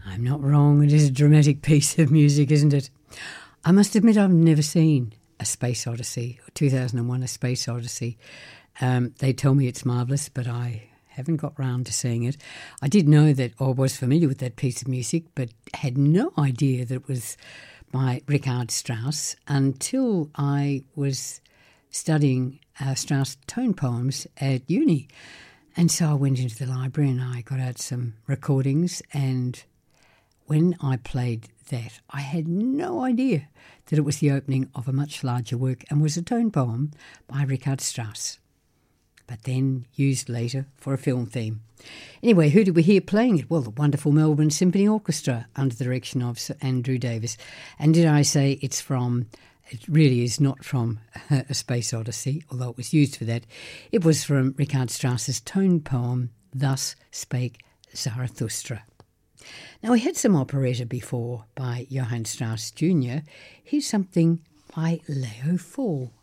I'm not wrong. It is a dramatic piece of music, isn't it? I must admit I've never seen A Space Odyssey, or 2001 A Space Odyssey. They tell me it's marvellous, but I haven't got round to seeing it. I did know that, or was familiar with that piece of music, but had no idea that it was by Richard Strauss until I was studying Strauss tone poems at uni. And so I went into the library and I got out some recordings, and when I played that, I had no idea that it was the opening of a much larger work and was a tone poem by Richard Strauss, but then used later for a film theme. Anyway, who did we hear playing it? Well, the wonderful Melbourne Symphony Orchestra under the direction of Sir Andrew Davis. And did I say it really is not from A Space Odyssey, although it was used for that. It was from Richard Strauss's tone poem, Thus Spake Zarathustra. Now, we had some operetta before by Johann Strauss Jr. Here's something by Leo Fall.